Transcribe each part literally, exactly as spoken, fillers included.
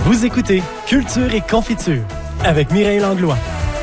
Vous écoutez Culture et Confiture avec Mireille Langlois.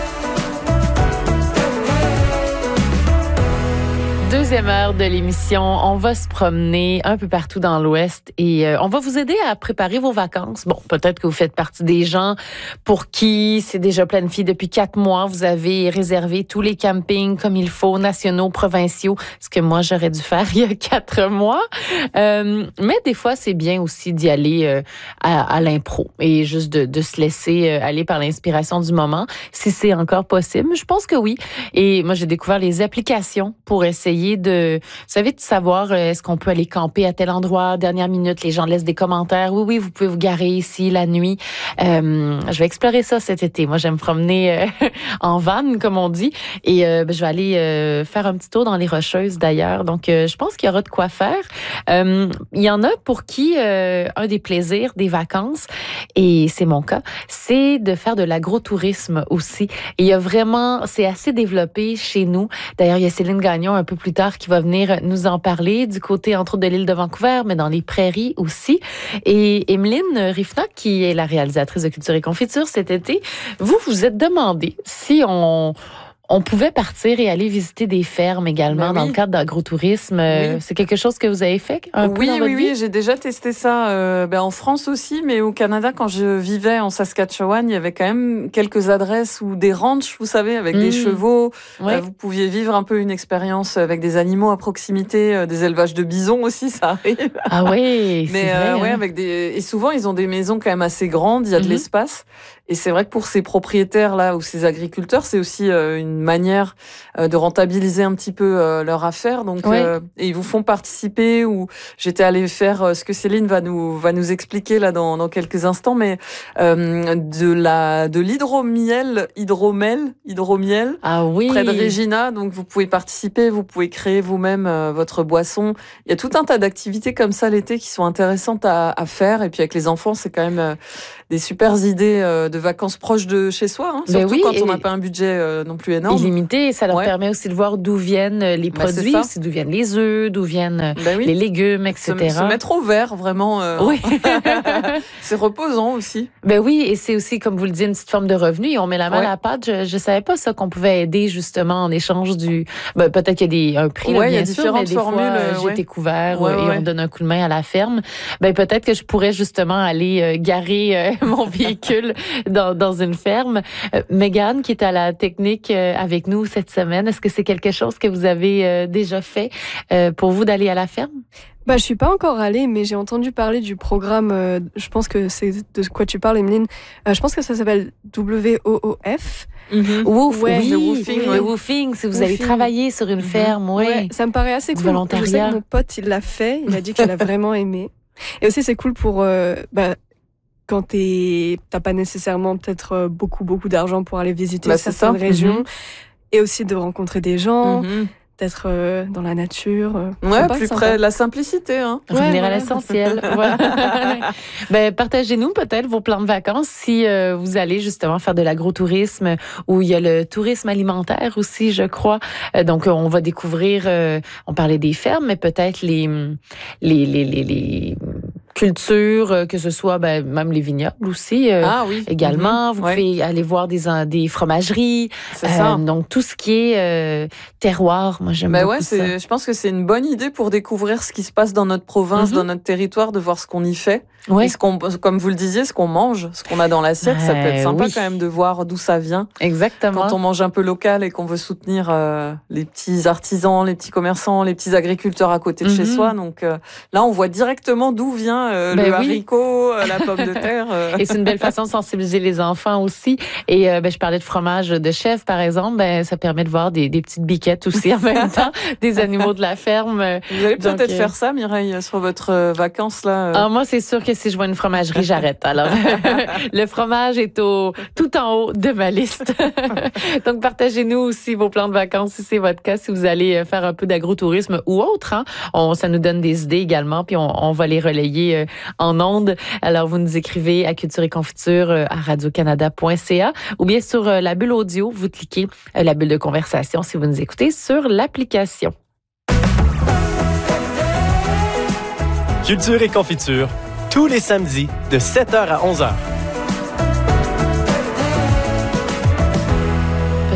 Deuxième heure de l'émission, on va se promener un peu partout dans l'Ouest et euh, on va vous aider à préparer vos vacances. Bon, peut-être que vous faites partie des gens pour qui c'est déjà planifié depuis quatre mois. Vous avez réservé tous les campings comme il faut, nationaux, provinciaux, ce que moi j'aurais dû faire il y a quatre mois. Euh, mais des fois, c'est bien aussi d'y aller euh, à, à l'impro et juste de, de se laisser euh, aller par l'inspiration du moment, si c'est encore possible. Je pense que oui. Et moi, j'ai découvert les applications pour essayer de, vous savez, de savoir euh, est-ce qu'on peut aller camper à tel endroit, dernière minute, les gens laissent des commentaires. Oui, oui, vous pouvez vous garer ici la nuit. Euh, je vais explorer ça cet été. Moi, j'aime me promener euh, en van, comme on dit. Et euh, ben, je vais aller euh, faire un petit tour dans les Rocheuses, d'ailleurs. Donc, euh, je pense qu'il y aura de quoi faire. Euh, il y en a pour qui euh, un des plaisirs des vacances, et c'est mon cas, c'est de faire de l'agrotourisme aussi. Et il y a vraiment, c'est assez développé chez nous. D'ailleurs, il y a Céline Gagnon un peu plus tard qui va venir nous en parler du côté, entre autres, de l'île de Vancouver, mais dans les prairies aussi. Et Emeline Riffnac, qui est la réalisatrice de Culture et Confiture cet été, vous vous êtes demandé si on... On pouvait partir et aller visiter des fermes également ben oui. dans le cadre d'agrotourisme. Oui. C'est quelque chose que vous avez fait un oui, peu dans votre oui, vie? Oui, j'ai déjà testé ça euh, ben en France aussi, mais au Canada, quand je vivais en Saskatchewan, il y avait quand même quelques adresses ou des ranchs, vous savez, avec mmh. des chevaux. Ouais. Euh, vous pouviez vivre un peu une expérience avec des animaux à proximité, euh, des élevages de bisons aussi, ça arrive. Ah oui, mais c'est vrai. Euh, hein. ouais, avec des et souvent ils ont des maisons quand même assez grandes, il y a de mmh. l'espace. Et c'est vrai que pour ces propriétaires-là ou ces agriculteurs, c'est aussi euh, une manière euh, de rentabiliser un petit peu euh, leur affaire. Donc, oui. euh, et ils vous font participer. Ou j'étais allée faire euh, ce que Céline va nous va nous expliquer là dans dans quelques instants, mais euh, de la de l'hydromiel, hydromel, hydromiel. Ah oui. Près de Regina. Donc vous pouvez participer, vous pouvez créer vous-même euh, votre boisson. Il y a tout un tas d'activités comme ça l'été qui sont intéressantes à, à faire. Et puis avec les enfants, c'est quand même euh, des super idées euh, de vacances proches de chez soi, hein, surtout ben oui, quand on n'a pas un budget euh, non plus énorme. Illimité, ça leur ouais. permet aussi de voir d'où viennent les ben produits, aussi d'où viennent les œufs, d'où viennent ben oui. les légumes, et cetera. Se, se mettre au vert, vraiment. Euh, oui. C'est reposant aussi. Ben oui, et c'est aussi, comme vous le dites, une petite forme de revenu. Et on met la main ouais. à la pâte. Je ne savais pas ça qu'on pouvait aider justement en échange du... Ben, peut-être qu'il y a des, un prix, ouais, là, bien il y a sûr, différentes mais des formules. fois, euh, j'ai ouais. été couvert ouais, et ouais. on donne un coup de main à la ferme. Ben, peut-être que je pourrais justement aller euh, garer euh, mon véhicule dans, dans une ferme. Euh, Mégane, qui est à la technique euh, avec nous cette semaine, est-ce que c'est quelque chose que vous avez euh, déjà fait euh, pour vous d'aller à la ferme? Bah, je suis pas encore allée, mais j'ai entendu parler du programme, euh, je pense que c'est de quoi tu parles, Emeline. Euh, je pense que ça s'appelle W O O F. Mm-hmm. Woof, ouais, oui, le woofing, oui. Ouais. le woofing, si vous woofing. allez travailler sur une mm-hmm. ferme, ouais. ouais. Ça me paraît assez cool. Je sais que mon pote, il l'a fait, il a dit qu'il a vraiment aimé. Et aussi, c'est cool pour... Euh, bah, quand t'es, t'as pas nécessairement peut-être beaucoup, beaucoup d'argent pour aller visiter bah, certaines régions. Mm-hmm. Et aussi de rencontrer des gens, mm-hmm. d'être euh, dans la nature. Euh, ouais, plus près de la simplicité. Hein. Revenir ouais, à ouais. l'essentiel. ben, partagez-nous peut-être vos plans de vacances si euh, vous allez justement faire de l'agrotourisme, où il y a le tourisme alimentaire aussi, je crois. Euh, donc, on va découvrir, euh, on parlait des fermes, mais peut-être les... les, les, les, les culture, que ce soit ben, même les vignobles aussi. Euh, ah oui. Également, mm-hmm. vous ouais. pouvez aller voir des, des fromageries. C'est euh, ça. Donc, tout ce qui est euh, terroir, moi, j'aime ben beaucoup ouais, ça. C'est, je pense que c'est une bonne idée pour découvrir ce qui se passe dans notre province, mm-hmm. dans notre territoire, de voir ce qu'on y fait. Ouais. Et ce qu'on, comme vous le disiez, ce qu'on mange, ce qu'on a dans l'assiette, euh, ça peut être sympa oui. quand même de voir d'où ça vient. Exactement. Quand on mange un peu local et qu'on veut soutenir euh, les petits artisans, les petits commerçants, les petits agriculteurs à côté de mm-hmm. chez soi. Donc euh, là, on voit directement d'où vient euh, ben le oui. haricot, euh, la pomme de terre. Euh. Et c'est une belle façon de sensibiliser les enfants aussi. Et euh, ben, je parlais de fromage de chèvre, par exemple. Ben, ça permet de voir des, des petites biquettes aussi en même temps, des animaux de la ferme. Vous allez peut-être Donc, euh... faire ça, Mireille, sur votre euh, vacances là. Euh... Ah, moi, c'est sûr que si je vois une fromagerie, j'arrête. Alors, le fromage est au tout en haut de ma liste. Donc, partagez-nous aussi vos plans de vacances si c'est votre cas, si vous allez faire un peu d'agrotourisme ou autre. Hein. On, ça nous donne des idées également, puis on, on va les relayer euh, en ondes. Alors, vous nous écrivez à culture et confiture euh, à radio canada point c a ou bien sur euh, la bulle audio, vous cliquez euh, la bulle de conversation si vous nous écoutez sur l'application. Culture et confiture, tous les samedis de sept heures à onze heures.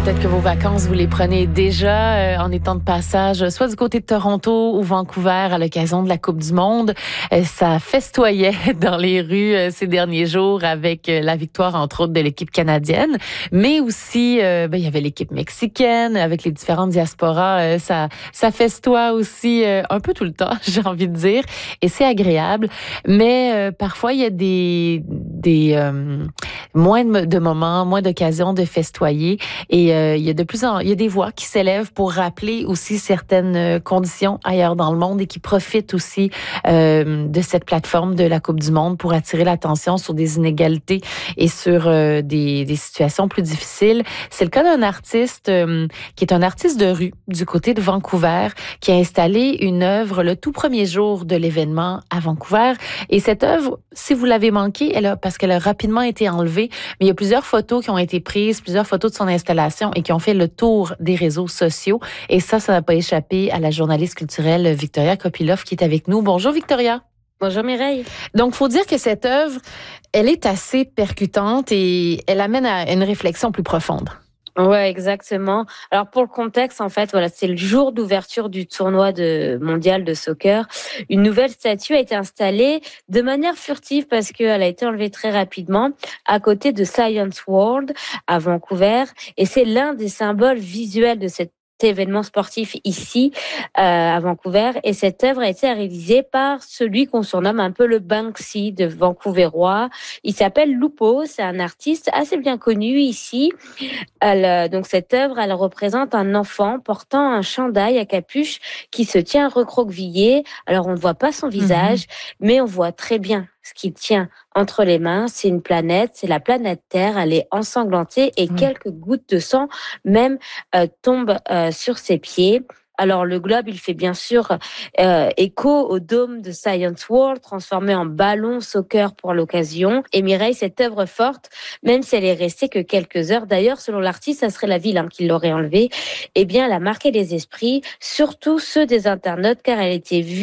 peut-être que vos vacances, vous les prenez déjà euh, en étant de passage, soit du côté de Toronto ou Vancouver à l'occasion de la Coupe du Monde. Euh, ça festoyait dans les rues euh, ces derniers jours avec euh, la victoire, entre autres, de l'équipe canadienne. Mais aussi, euh, ben, il y avait l'équipe mexicaine avec les différentes diasporas. Euh, ça, ça festoie aussi euh, un peu tout le temps, j'ai envie de dire. Et c'est agréable. Mais euh, parfois, il y a des, des euh, moins de, de moments, moins d'occasions de festoyer. Et euh, il y a de plus en il y a des voix qui s'élèvent pour rappeler aussi certaines conditions ailleurs dans le monde et qui profitent aussi euh, de cette plateforme de la Coupe du Monde pour attirer l'attention sur des inégalités et sur euh, des, des situations plus difficiles. C'est le cas d'un artiste euh, qui est un artiste de rue du côté de Vancouver qui a installé une œuvre le tout premier jour de l'événement à Vancouver. Et cette œuvre, si vous l'avez manquée, elle a, parce qu'elle a rapidement été enlevée, mais il y a plusieurs photos qui ont été prises, plusieurs photos de son installation et qui ont fait le tour des réseaux sociaux. Et ça, ça n'a pas échappé à la journaliste culturelle Victoria Kopilov qui est avec nous. Bonjour Victoria. Bonjour Mireille. Donc, faut dire que cette œuvre, elle est assez percutante et elle amène à une réflexion plus profonde. Ouais, exactement. Alors pour le contexte, en fait, voilà, c'est le jour d'ouverture du tournoi de mondial de soccer. Une nouvelle statue a été installée de manière furtive parce qu'elle a été enlevée très rapidement à côté de Science World à Vancouver, et c'est l'un des symboles visuels de cette événement sportif ici euh, à Vancouver, et cette œuvre a été réalisée par celui qu'on surnomme un peu le Banksy de Vancouverois. Il s'appelle Lupo, c'est un artiste assez bien connu ici. Elle, donc cette œuvre, elle représente un enfant portant un chandail à capuche qui se tient recroquevillé. Alors on ne voit pas son visage, mmh. mais on voit très bien ce qu'il tient entre les mains. C'est une planète, c'est la planète Terre. Elle est ensanglantée et mmh. quelques gouttes de sang même euh, tombent euh, sur ses pieds. Alors le globe, il fait bien sûr euh, écho au dôme de Science World, transformé en ballon soccer pour l'occasion. Et Mireille, cette œuvre forte, même si elle est restée que quelques heures, d'ailleurs, selon l'artiste, ça serait la ville hein, qui l'aurait enlevée, eh bien, elle a marqué les esprits, surtout ceux des internautes, car elle était vue